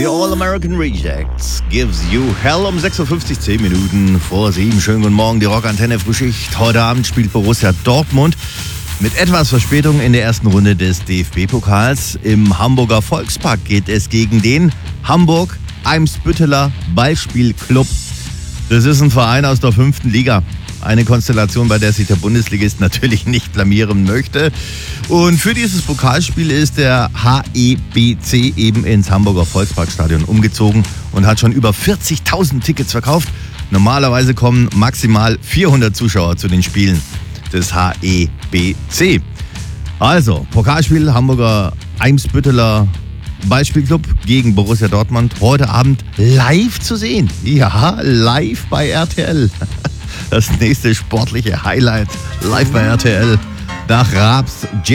The All-American Rejects gives you hell um 6.50 Uhr, 10 Minuten vor 7. Schönen guten Morgen, die Rockantenne Frühschicht. Heute Abend spielt Borussia Dortmund mit etwas Verspätung in der ersten Runde des DFB-Pokals. Im Hamburger Volkspark geht es gegen den Hamburg-Eimsbütteler Ballspielclub. Das ist ein Verein aus der 5. Liga. Eine Konstellation, bei der sich der Bundesligist natürlich nicht blamieren möchte. Und für dieses Pokalspiel ist der HEBC eben ins Hamburger Volksparkstadion umgezogen und hat schon über 40.000 Tickets verkauft. Normalerweise kommen maximal 400 Zuschauer zu den Spielen des HEBC. Also, Pokalspiel Hamburger Eimsbütteler Ballspielclub gegen Borussia Dortmund. Heute Abend live zu sehen. Ja, live bei RTL. Das nächste sportliche Highlight live bei RTL. Nach Raabs